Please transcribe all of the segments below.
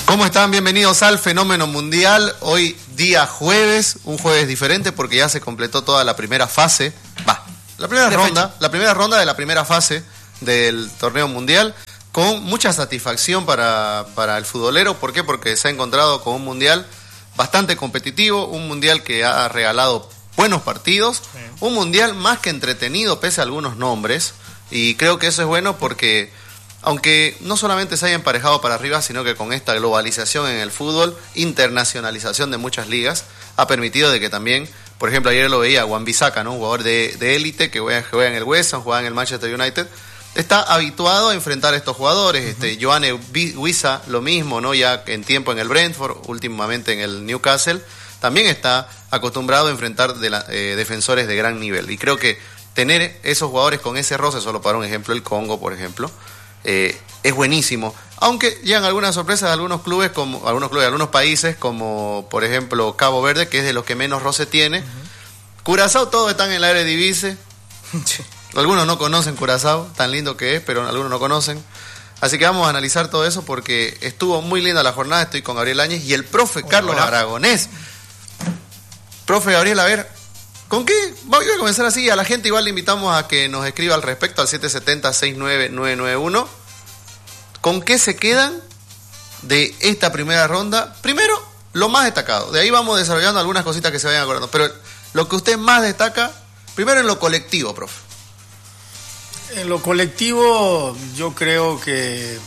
¿Cómo están? Bienvenidos al Fenómeno Mundial. Hoy día jueves, un jueves diferente porque ya se completó toda la primera fase. La primera ronda de la primera fase del torneo mundial, con mucha satisfacción para el futbolero. ¿Por qué? Porque se ha encontrado con un mundial bastante competitivo, un mundial que ha regalado buenos partidos, un mundial más que entretenido pese a algunos nombres, y creo que eso es bueno porque aunque no solamente se haya emparejado para arriba, sino que con esta globalización en el fútbol, internacionalización de muchas ligas, ha permitido de que también, por ejemplo, ayer lo veía Wan-Bissaka, ¿no? Un jugador de élite que juega en el West Ham, juega en el Manchester United, está habituado a enfrentar a estos jugadores. Yoane Wissa, lo mismo, ¿no? Ya en tiempo en el Brentford, últimamente en el Newcastle, también está acostumbrado a enfrentar defensores de gran nivel. Y creo que tener esos jugadores con ese roce, solo para un ejemplo, el Congo, por ejemplo, es buenísimo. Aunque llegan algunas sorpresas de algunos algunos países, como por ejemplo Cabo Verde, que es de los que menos roce tiene. Curazao, todos están en la Eredivisie. Algunos no conocen Curazao, tan lindo que es, pero algunos no conocen. Así que vamos a analizar todo eso porque estuvo muy linda la jornada. Estoy con Gabriel Áñez y el profe Carlos Aragonés. Profe Gabriel, a ver, ¿con qué? Voy a comenzar así. A la gente igual le invitamos a que nos escriba al respecto al 770-69991. ¿Con qué se quedan de esta primera ronda? Primero, lo más destacado. De ahí vamos desarrollando algunas cositas que se vayan acordando. Pero lo que usted más destaca, primero en lo colectivo, profe. En lo colectivo, yo creo que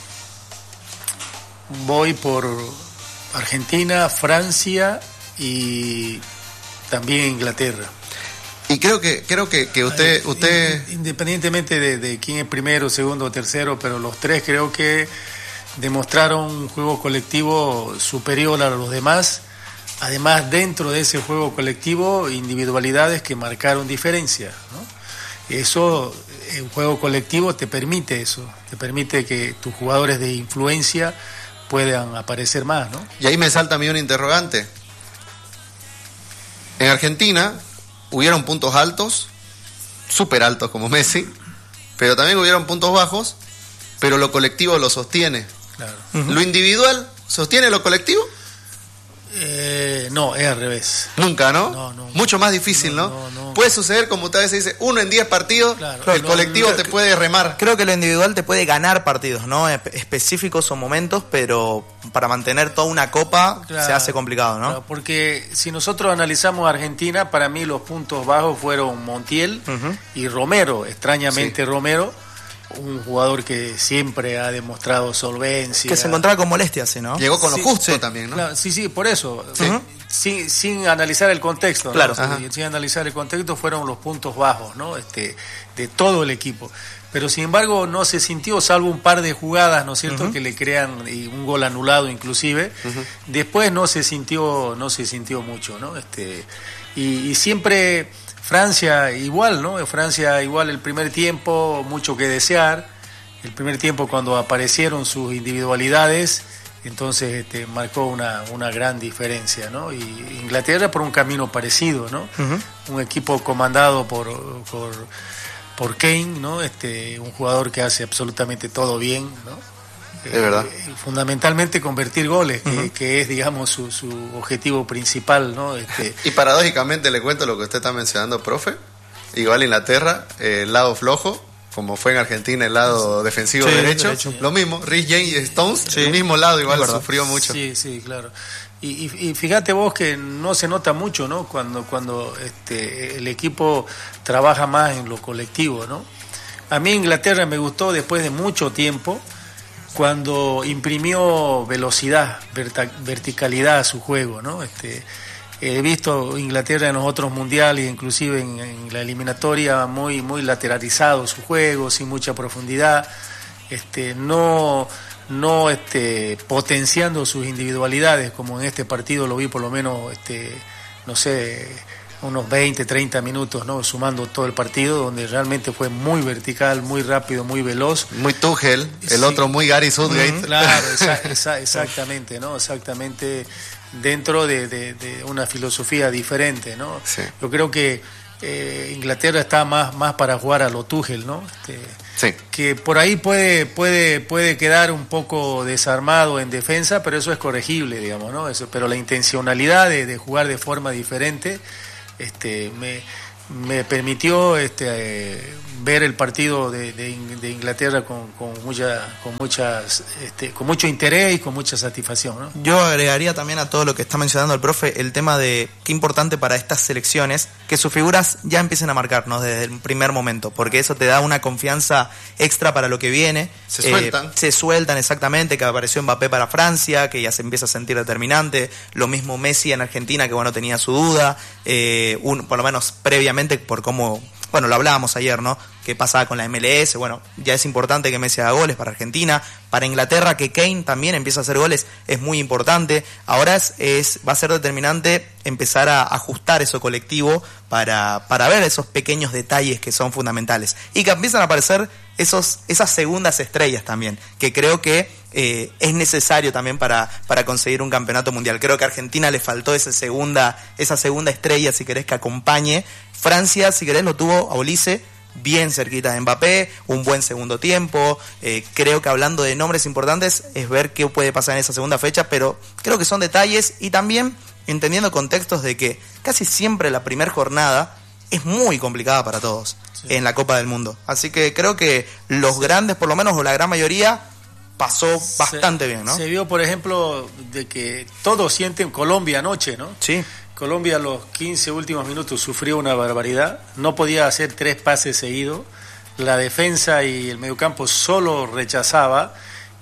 voy por Argentina, Francia y también Inglaterra. Y creo que usted... Independientemente de quién es primero, segundo o tercero, pero los tres creo que demostraron un juego colectivo superior a los demás. Además, dentro de ese juego colectivo, individualidades que marcaron diferencia, ¿no? Eso, el juego colectivo te permite eso, te permite que tus jugadores de influencia puedan aparecer más, ¿no? Y ahí me salta a mí un interrogante. En Argentina hubieron puntos altos, súper altos como Messi, pero también hubieron puntos bajos, pero lo colectivo lo sostiene. Claro. ¿Lo individual sostiene lo colectivo? No, es al revés. Nunca, ¿no? No. Mucho más difícil, ¿no? Puede suceder, como usted a veces dice, 1 en 10 partidos, claro, el colectivo te puede remar. Creo que lo individual te puede ganar partidos, ¿no? Específicos o momentos, pero para mantener toda una copa se hace complicado, ¿no? Claro, porque si nosotros analizamos a Argentina, para mí los puntos bajos fueron Montiel y Romero, extrañamente sí. Romero, un jugador que siempre ha demostrado solvencia. Que se encontraba con molestias, ¿no? Llegó con lo justo también, ¿no? Claro, sí, por eso. Sin analizar el contexto, claro, ¿no? Sin analizar el contexto fueron los puntos bajos, ¿no? De todo el equipo. Pero sin embargo no se sintió, salvo un par de jugadas, ¿no es cierto?, que le crean un gol anulado inclusive. Después no se sintió mucho, ¿no? Y siempre Francia igual, ¿no? Francia igual el primer tiempo, mucho que desear. El primer tiempo cuando aparecieron sus individualidades, entonces marcó una gran diferencia, ¿no? Y Inglaterra por un camino parecido, ¿no? Un equipo comandado por Kane, ¿no? Un jugador que hace absolutamente todo bien, ¿no? Es verdad. Fundamentalmente convertir goles, que es, digamos, su objetivo principal, ¿no? Y paradójicamente le cuento lo que usted está mencionando, profe. Igual Inglaterra, el lado flojo, como fue en Argentina el lado defensivo derecho. Lo mismo, Reece James y Stones, el mismo lado, igual sufrió mucho. Sí, claro. Y fíjate vos que no se nota mucho, ¿no? Cuando el equipo trabaja más en lo colectivo, ¿no? A mí Inglaterra me gustó después de mucho tiempo, cuando imprimió velocidad, verticalidad a su juego, ¿no? He visto Inglaterra en los otros mundiales, inclusive en la eliminatoria, muy lateralizado su juego, sin mucha profundidad, no potenciando sus individualidades, como en este partido lo vi por lo menos, no sé, unos 20, 30 minutos, ¿no? Sumando todo el partido, donde realmente fue muy vertical, muy rápido, muy veloz. Muy Tuchel, el otro muy Gary Southgate. Claro, exactamente, ¿no? Exactamente, dentro de una filosofía diferente, ¿no? Sí. Yo creo que Inglaterra está más para jugar a lo Tuchel, ¿no? Sí. Que por ahí puede quedar un poco desarmado en defensa, pero eso es corregible, digamos, ¿no? Pero la intencionalidad de jugar de forma diferente me permitió ver el partido de Inglaterra con mucho interés y con mucha satisfacción, ¿no? Yo agregaría también a todo lo que está mencionando el profe el tema de qué importante para estas selecciones que sus figuras ya empiecen a marcar, ¿no? Desde el primer momento, porque eso te da una confianza extra para lo que viene. Se sueltan exactamente, que apareció Mbappé para Francia, que ya se empieza a sentir determinante, lo mismo Messi en Argentina, que bueno, tenía su duda, por lo menos previamente por cómo... Bueno, lo hablábamos ayer, ¿no? ¿Qué pasaba con la MLS? Bueno, ya es importante que Messi haga goles para Argentina. Para Inglaterra, que Kane también empieza a hacer goles, es muy importante. Ahora va a ser determinante empezar a ajustar eso colectivo para ver esos pequeños detalles que son fundamentales. Y que empiezan a aparecer esas segundas estrellas también, que creo que es necesario también para conseguir un campeonato mundial. Creo que a Argentina le faltó esa segunda estrella, si querés, que acompañe. Francia, si querés, lo tuvo a Olise bien cerquita de Mbappé, un buen segundo tiempo. Creo que hablando de nombres importantes es ver qué puede pasar en esa segunda fecha, pero creo que son detalles y también entendiendo contextos de que casi siempre la primera jornada es muy complicada para todos en la Copa del Mundo. Así que creo que los grandes, por lo menos, o la gran mayoría, pasó bastante bien, ¿no? Se vio, por ejemplo, de que todos sienten Colombia anoche, ¿no? Sí. Colombia a los 15 últimos minutos sufrió una barbaridad, no podía hacer 3 pases seguidos, la defensa y el mediocampo solo rechazaba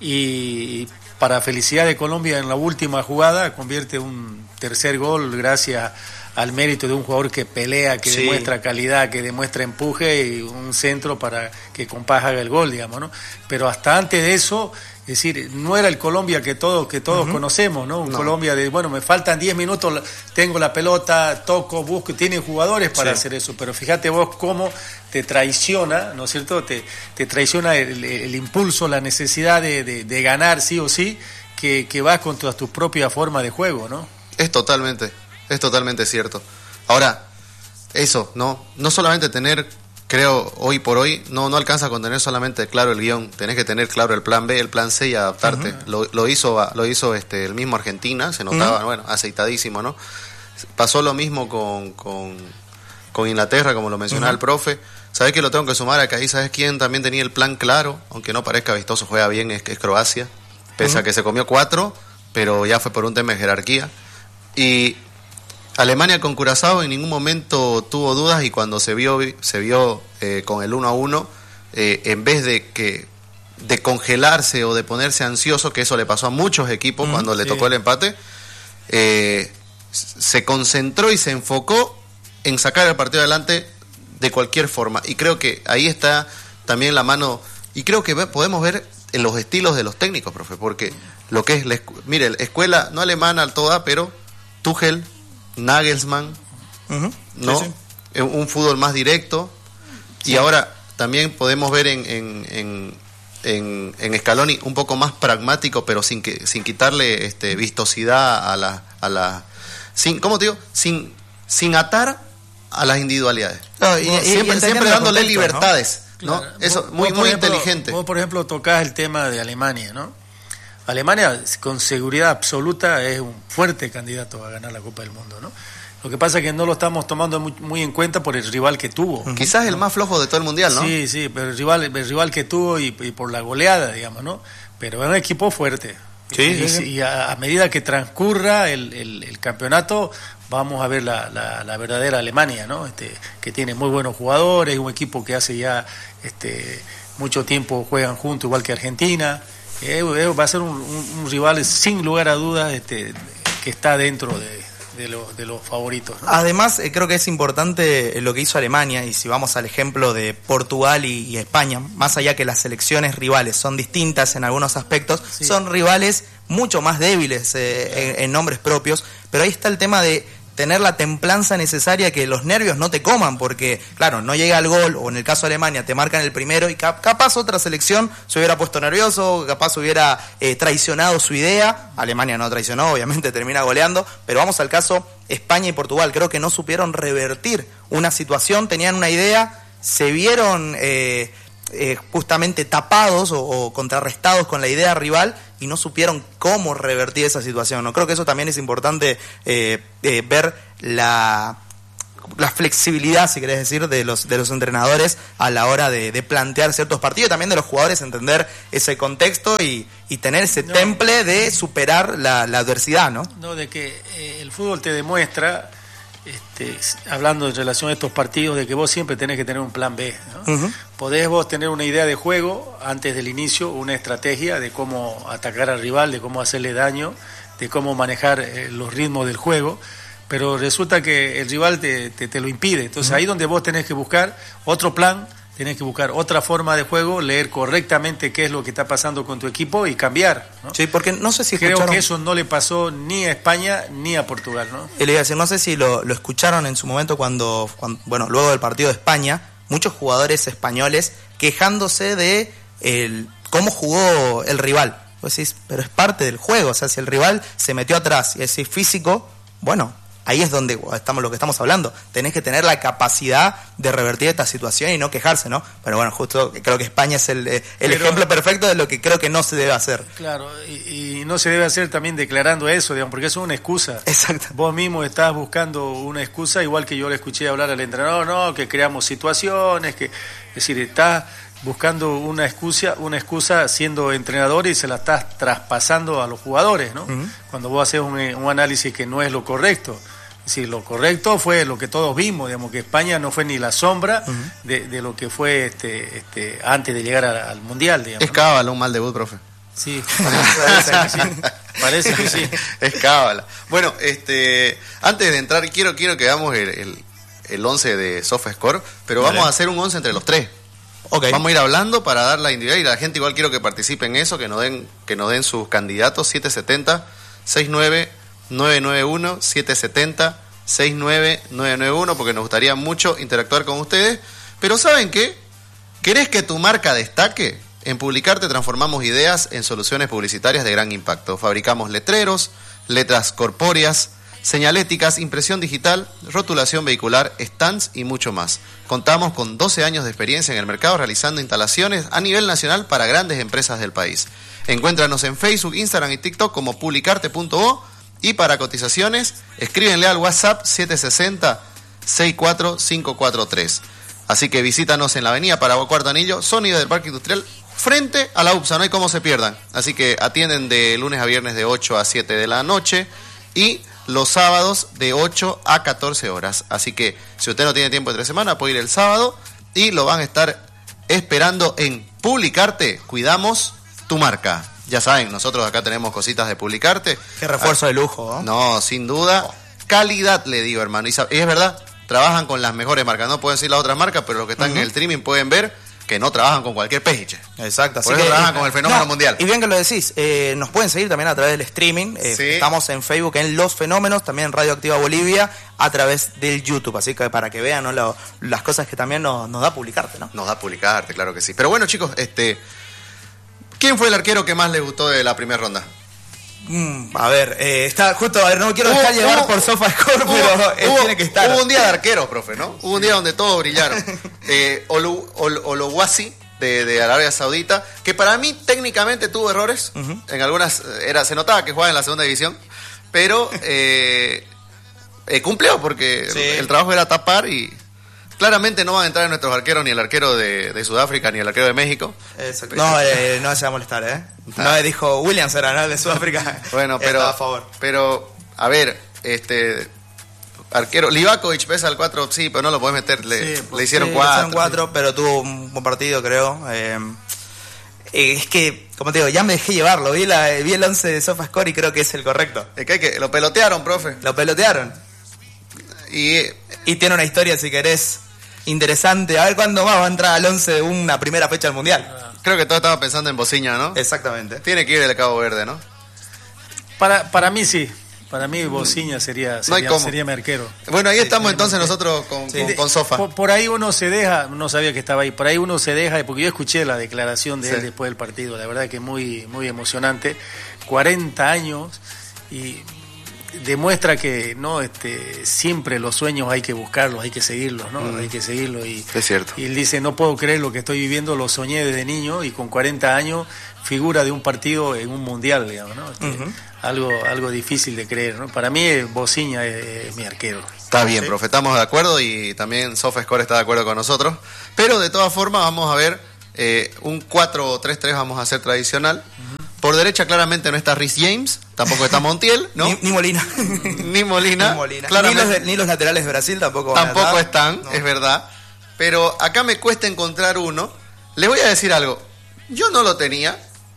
y para felicidad de Colombia en la última jugada convierte un tercer gol gracias al mérito de un jugador que pelea, que demuestra calidad, que demuestra empuje y un centro para que Compás haga el gol, digamos, ¿no? Pero hasta antes de eso, es decir, no era el Colombia que todos conocemos, ¿no? Un Colombia de, bueno, me faltan 10 minutos, tengo la pelota, toco, busco, tienen jugadores para hacer eso, pero fíjate vos cómo te traiciona, ¿no es cierto? Te traiciona el impulso, la necesidad de ganar sí o sí, que va contra tu propia forma de juego, ¿no? Es totalmente cierto. Ahora, eso, no solamente tener, creo, hoy por hoy, no alcanza con tener solamente claro el guión, tenés que tener claro el plan B, el plan C y adaptarte. Lo hizo el mismo Argentina, se notaba, bueno, aceitadísimo, ¿no? Pasó lo mismo con Inglaterra, como lo mencionaba el profe. ¿Sabés que lo tengo que sumar acá? Ahí, ¿sabés quién también tenía el plan claro? Aunque no parezca vistoso, juega bien, es Croacia. Pese a que se comió 4, pero ya fue por un tema de jerarquía. Y Alemania con Curazao en ningún momento tuvo dudas y cuando se vio con el 1-1, en vez de congelarse o de ponerse ansioso, que eso le pasó a muchos equipos cuando le tocó el empate, se concentró y se enfocó en sacar el partido adelante de cualquier forma. Y creo que ahí está también la mano, y creo que podemos ver en los estilos de los técnicos, profe, porque lo que es la escuela no alemana toda, pero Tuchel, Nagelsmann, ¿no? Sí. Un fútbol más directo. Sí. Y ahora también podemos ver en Scaloni un poco más pragmático, pero sin quitarle vistosidad ¿cómo te digo? Sin atar a las individualidades. No, siempre dándole libertades, ¿no? Claro. Eso muy inteligente. Vos, por ejemplo, tocás el tema de Alemania, ¿no? Alemania, con seguridad absoluta, es un fuerte candidato a ganar la Copa del Mundo, ¿no? Lo que pasa es que no lo estamos tomando muy en cuenta por el rival que tuvo. Quizás el más flojo de todo el Mundial, ¿no? Sí, pero el rival que tuvo y por la goleada, digamos, ¿no? Pero es un equipo fuerte. Y a medida que transcurra el campeonato, vamos a ver la verdadera Alemania, ¿no? Que tiene muy buenos jugadores, un equipo que hace ya mucho tiempo juegan juntos, igual que Argentina. Va a ser un rival sin lugar a dudas que está dentro de los favoritos, ¿no? Además, creo que es importante lo que hizo Alemania, y si vamos al ejemplo de Portugal y España, más allá que las selecciones rivales son distintas en algunos aspectos, son rivales mucho más débiles en nombres propios, pero ahí está el tema de tener la templanza necesaria, que los nervios no te coman, porque, claro, no llega el gol, o en el caso de Alemania, te marcan el primero, y capaz otra selección se hubiera puesto nervioso, capaz hubiera traicionado su idea. Alemania no traicionó, obviamente termina goleando, pero vamos al caso España y Portugal, creo que no supieron revertir una situación, tenían una idea, se vieron justamente tapados o contrarrestados con la idea rival y no supieron cómo revertir esa situación, ¿no? Creo que eso también es importante, ver la flexibilidad, si querés decir, de los entrenadores a la hora de plantear ciertos partidos, y también de los jugadores entender ese contexto y tener ese temple de superar la adversidad, ¿no? No, de que el fútbol te demuestra, hablando en relación a estos partidos, de que vos siempre tenés que tener un plan B, ¿no? Uh-huh. Podés vos tener una idea de juego antes del inicio, una estrategia de cómo atacar al rival, de cómo hacerle daño, de cómo manejar los ritmos del juego, pero resulta que el rival te lo impide. Entonces ahí donde vos tenés que buscar otro plan, tenés que buscar otra forma de juego, leer correctamente qué es lo que está pasando con tu equipo y cambiar, ¿no? Sí, porque no sé si creo que eso no le pasó ni a España ni a Portugal, ¿no? Le iba a decir, no sé si lo escucharon en su momento cuando, luego del partido de España, muchos jugadores españoles quejándose de cómo jugó el rival. Vos decís, pero es parte del juego, o sea, si el rival se metió atrás y es físico, bueno, ahí es donde estamos lo que estamos hablando. Tenés que tener la capacidad de revertir esta situación y no quejarse, ¿no? Pero bueno, justo creo que España es el ejemplo perfecto de lo que creo que no se debe hacer. Claro, y no se debe hacer también declarando eso, digamos, porque eso es una excusa. Exacto. Vos mismo estás buscando una excusa, igual que yo le escuché hablar al entrenador, no, que creamos situaciones, es decir, estás buscando una excusa siendo entrenador y se la estás traspasando a los jugadores, ¿no? Uh-huh. Cuando vos haces un análisis que no es lo correcto. Sí, lo correcto fue lo que todos vimos, digamos, que España no fue ni la sombra de lo que fue antes de llegar al Mundial, digamos. Es cábala, un mal debut, profe. Sí, parece que sí. Es cábala. Bueno, antes de entrar, quiero que hagamos el 11 de SofaScore, pero vamos a hacer un 11 entre los tres. Okay. Vamos a ir hablando para dar la individual, y la gente igual quiero que participe en eso, que nos den sus candidatos. 770 69 991 770 69991, porque nos gustaría mucho interactuar con ustedes. Pero ¿saben qué? ¿Querés que tu marca destaque? En Publicarte transformamos ideas en soluciones publicitarias de gran impacto. Fabricamos letreros, letras corpóreas, señaléticas, impresión digital, rotulación vehicular, stands y mucho más. Contamos con 12 años de experiencia en el mercado realizando instalaciones a nivel nacional para grandes empresas del país. Encuéntranos en Facebook, Instagram y TikTok como publicarte.o. Y para cotizaciones, escríbenle al WhatsApp 760-64543. Así que visítanos en la avenida Paraguay Cuarto Anillo, Sonido del Parque Industrial, frente a la UPSA, no hay cómo se pierdan. Así que atienden de lunes a viernes de 8 a 7 de la noche y los sábados de 8 a 14 horas. Así que si usted no tiene tiempo entre semana, puede ir el sábado y lo van a estar esperando en Publicarte. Cuidamos tu marca. Ya saben, nosotros acá tenemos cositas de Publicarte. Qué refuerzo de lujo, ¿no? No, sin duda. Calidad, le digo, hermano. Y es verdad, trabajan con las mejores marcas. No pueden decir las otras marcas, pero los que están en el streaming pueden ver que no trabajan con cualquier pejiche. Exacto. Por eso trabajan con el fenómeno mundial. Y bien que lo decís, nos pueden seguir también a través del streaming. Sí. Estamos en Facebook en Los Fenómenos, también en Radio Activa Bolivia, a través del YouTube. Así que para que vean, ¿no? las cosas que también nos da Publicarte, ¿no? Nos da Publicarte, claro que sí. Pero bueno, chicos, ¿quién fue el arquero que más les gustó de la primera ronda? A ver, está justo, no me quiero dejar llevar por SofaScore, pero tiene que estar. Hubo un día de arqueros, profe, ¿no? Hubo un día donde todos brillaron. Oluwasi de Arabia Saudita, que para mí técnicamente tuvo errores. En algunas se notaba que jugaba en la segunda división, pero cumplió porque el trabajo era tapar y claramente no van a entrar en nuestros arqueros ni el arquero de Sudáfrica ni el arquero de México. Exacto. No se va a molestar, ¿eh? No, dijo Williams era, ¿no? De Sudáfrica. Bueno, pero a favor. Pero, a ver, arquero, Livakovic pesa el 4, sí, pero no lo podés meter, le hicieron 4. Pero tuvo un buen partido, creo. Es que, como te digo, ya me dejé llevarlo. Vi el 11 de SofaScore y creo que es el correcto. Es que lo pelotearon, profe. Lo pelotearon. Y tiene una historia, si querés, interesante. A ver cuándo más va a entrar al 11 de una primera fecha del Mundial. Creo que todos estaban pensando en Bociña, ¿no? Exactamente. Tiene que ir del Cabo Verde, ¿no? Para mí sí. Para mí Bociña sería mi arquero. Bueno, ahí estamos entonces nosotros con Sofa. Por ahí uno se deja, no sabía que estaba ahí, por ahí uno se deja, porque yo escuché la declaración de él después del partido, la verdad que muy, muy emocionante. 40 años y demuestra que no siempre los sueños hay que buscarlos, hay que seguirlos, ¿no? Hay que seguirlos. Y es cierto. Y él dice, no puedo creer lo que estoy viviendo, lo soñé desde niño y con 40 años figura de un partido en un mundial, digamos, ¿no? Algo difícil de creer, ¿no? Para mí Bociña es mi arquero. Está bien, profe, estamos de acuerdo y también SofaScore está de acuerdo con nosotros. Pero de todas formas vamos a ver un 4-3-3 vamos a hacer tradicional. Por derecha claramente no está Rhys James, tampoco está Montiel, ¿no? Ni Molina. Ni Molina. Ni los laterales de Brasil tampoco están, no. Es verdad. Pero acá me cuesta encontrar uno. Les voy a decir algo. Yo no lo tenía.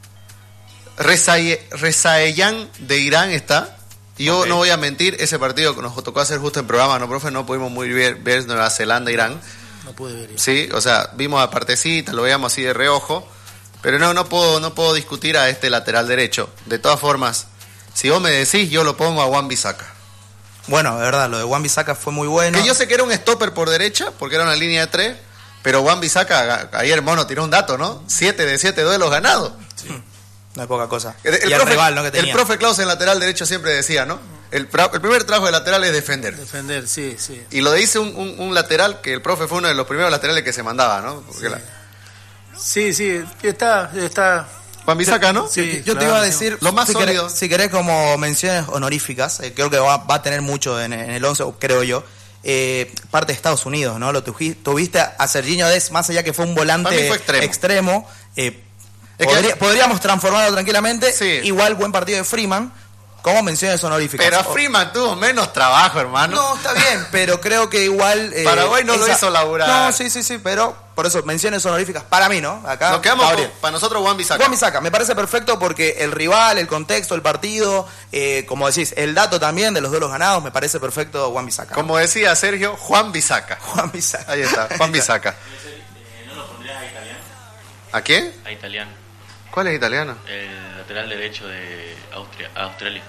Rezaeian de Irán está. Yo no voy a mentir, ese partido que nos tocó hacer justo en programa, ¿no, profe? No pudimos muy bien ver Nueva Zelanda, Irán. No pude ver. Sí, o sea, vimos a partecitas, lo veíamos así de reojo. Pero no puedo discutir a este lateral derecho. De todas formas, si vos me decís, yo lo pongo a Wan-Bissaka. Bueno, de verdad, lo de Wan-Bissaka fue muy bueno. Que yo sé que era un stopper por derecha, porque era una línea de 3, pero Wan-Bissaka, ayer Mono tiró un dato, ¿no? 7 de 7 duelos ganados. Sí. No es poca cosa. El rival, ¿no? Que tenía. El profe Klaus en lateral derecho siempre decía, ¿no? El primer trabajo de lateral es defender. Defender, sí. Y lo dice un lateral que el profe fue uno de los primeros laterales que se mandaba, ¿no? Porque sí, está. Wan-Bissaka, ¿no? Sí, yo te iba a decir, lo más sólido. Si querés como menciones honoríficas, creo que va a tener mucho en el 11, creo yo. Parte de Estados Unidos, ¿no? Lo tuviste a Serginho Dest, más allá que fue un volante extremo. Podríamos transformarlo tranquilamente. Sí. Igual buen partido de Freeman. Como menciones honoríficas. Pero Freeman tuvo menos trabajo, hermano. No, está bien, pero creo que igual... Paraguay no lo hizo laburar. No, sí, pero por eso, menciones honoríficas para mí, ¿no? Acá nos quedamos para nosotros Wan-Bissaka. Wan-Bissaka, me parece perfecto porque el rival, el contexto, el partido, como decís, el dato también de los duelos ganados, me parece perfecto Wan-Bissaka. Como decía Sergio, Juan-Bissaka. Juan-Bissaka. Ahí está, Juan-Bissaka. ¿No lo pondrías a Italiano? ¿A quién? A Italiano. ¿Cuál es Italiano? El lateral derecho de Australia.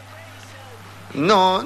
No.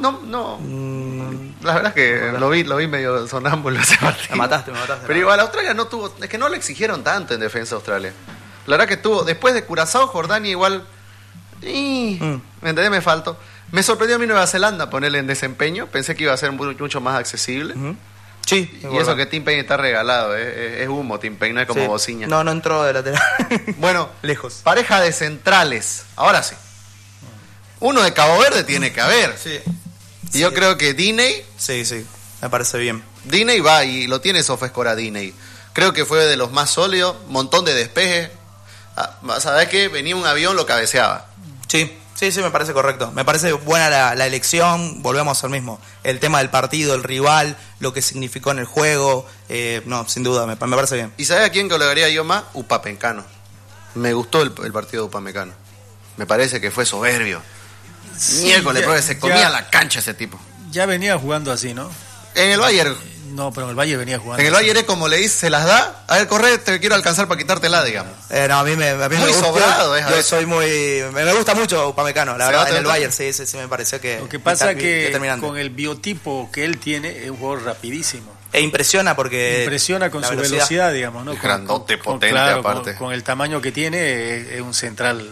La verdad es que lo vi medio sonámbulo ese partido. Me mataste. Pero igual Australia no tuvo, es que no le exigieron tanto en defensa a Australia. La verdad que tuvo, después de Curazao, Jordania igual, ¿me entendés? Me faltó. Me sorprendió a mí Nueva Zelanda ponerle en desempeño, pensé que iba a ser mucho más accesible. Sí, y eso que Tim Payne está regalado, es humo Tim Payne, no es como Bociña. No entró de lateral. Bueno, lejos. Pareja de centrales, ahora sí. Uno de Cabo Verde tiene que haber. Sí. Y yo creo que Diney... Sí, me parece bien. Diney va y lo tiene SofaScore a Diney. Creo que fue de los más sólidos, montón de despejes. ¿Sabés qué? Venía un avión, lo cabeceaba. Sí, me parece correcto. Me parece buena la elección, volvemos al mismo. El tema del partido, el rival, lo que significó en el juego, no, sin duda, me parece bien. ¿Y sabés a quién que lo agregaría yo más? Upamecano. Me gustó el partido de Upamecano. Me parece que fue soberbio. Miércoles, profe, se comía la cancha ese tipo. Ya venía jugando así, ¿no? En el Bayern. No, pero en el Bayern venía jugando. En el Bayern es como le dice, se las da. A ver, corre, te quiero alcanzar para quitártela, digamos. No, a mí me muy gusta. Sobrado, yo soy muy... Me gusta mucho Upamecano, la verdad, en el Bayern, sí, me pareció que... Lo que pasa es que con el biotipo que él tiene, es un jugador rapidísimo. E impresiona porque... Impresiona con su velocidad, digamos, ¿no? Grandote, potente, aparte. Con el tamaño que tiene, es un central...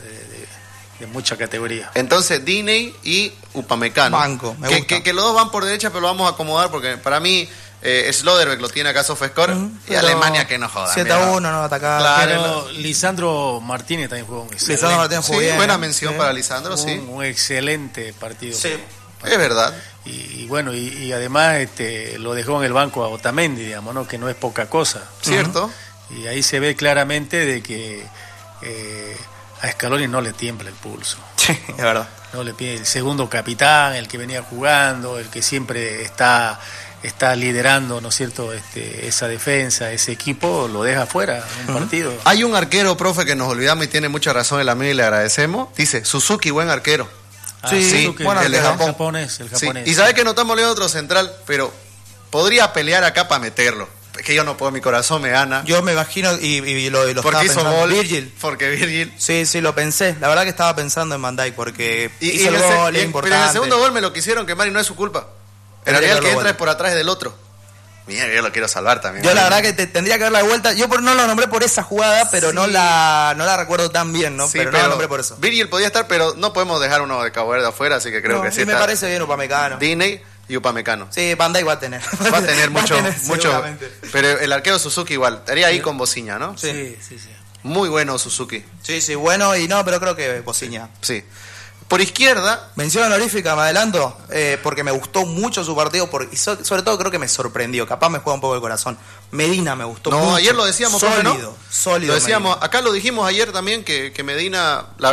de mucha categoría. Entonces Diney y Upamecano. Banco, me gusta. Que los dos van por derecha, pero lo vamos a acomodar porque para mí Slotherbeck lo tiene acá SofaScore y Alemania que no joda. 7-1, no atacaba. Claro, pero Lisandro Martínez también jugó un excelente. Lisandro Martínez jugó bien. Buena mención para Lisandro, sí. Un excelente partido. Sí, es verdad. Y bueno, y además lo dejó en el banco a Otamendi, digamos, ¿no? Que no es poca cosa. Cierto. Y ahí se ve claramente de que a Scaloni no le tiembla el pulso. Sí, es verdad. No le pide el segundo capitán, el que venía jugando, el que siempre está liderando, ¿no es cierto?, esa defensa, ese equipo, lo deja fuera un partido. Hay un arquero, profe, que nos olvidamos y tiene mucha razón el amigo y le agradecemos. Dice, Suzuki, buen arquero. Sí, bueno, el de Japón. El japonés. Sí. Y sabes que no estamos leyendo otro central, pero podría pelear acá para meterlo. Es que yo no puedo, mi corazón me gana. Yo me imagino, y lo porque hizo gol, Virgil. Porque Virgil. Sí, lo pensé. La verdad que estaba pensando en Van Dijk porque hizo el gol, es importante. Pero en el segundo gol me lo quisieron quemar y no es su culpa. En realidad el que entra es por atrás del otro. Mira, yo lo quiero salvar también. Yo la verdad que tendría que ver la vuelta. Yo no lo nombré por esa jugada, pero Sí. no la recuerdo tan bien, ¿no? Sí, pero no la nombré por eso. Virgil podía estar, pero no podemos dejar uno de Cabo Verde afuera, así que creo No, que sí me está. parece bien Upamecano. Diney y Upamecano. Sí, Van Dijk va a tener. Va a tener mucho. seguramente. Pero el arquero Suzuki igual. Estaría ahí con Bociña, ¿no? Sí, sí, sí. Muy bueno Suzuki. Sí, bueno, y no, pero creo que Bociña. Sí. Por izquierda, Mención honorífica, me adelanto, porque me gustó mucho su partido y sobre todo creo que me sorprendió. Capaz me juega un poco el corazón. Medina me gustó no, mucho. ayer lo decíamos, profe, ¿no? Sólido. Lo decíamos, Medina. acá lo dijimos ayer también que Medina, la